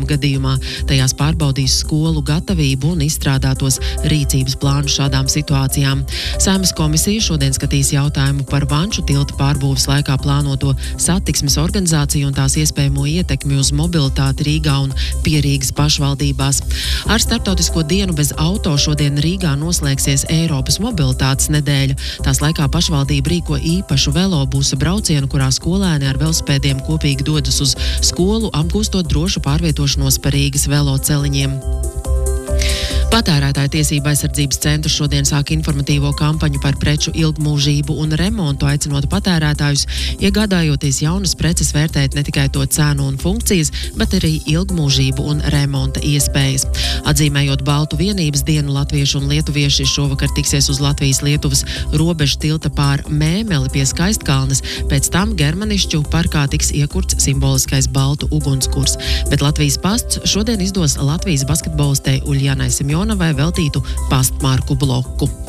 gadījumā. Tajās pārbaudīs skolu gatavību un izstrādātos rīcības plānu šādām situācijām. Saeimas komisija šodien skatīs jautājumu par Vanču tilta pārbūves laikā plānoto satiksmes organizāciju un tās iespējamo ietekmi uz mobilitāti Rīgā un Pierīgas pašvaldībās. Ar starptautisko dienu bez auto šodien Rīgā noslēgsies Eiropas mobilitātes nedēļa. Tās laikā pašvaldība rīko īpašu velobusa braucienu, kurā skolēni ar velospēdiem kopīgi dodas uz skolu, apgūstot drošu pārvietošanos pa Rīgas veloceliņiem. Patērētāju tiesību aizsardzības centrs šodien sāk informatīvo kampaņu par preču ilgmūžību un remontu, aicinot patērētājus, iegādājoties jaunas preces, vērtēt ne tikai to cenu un funkcijas, bet arī ilgmūžību un remonta iespējas. Atzīmējot Baltu vienības dienu, latvieši un lietuvieši šovakar tiksies uz Latvijas-Lietuvas robežu tilta pār Mēmeli pie Skaistkalnes, pēc tam Germanišķu parkā tiks iekurts simboliskais baltu ugunskurs. Bet Latvijas pasts šodien izdos Latvijas basketbolistei Uļjanai Simjonovai veltītu pastmarku bloku.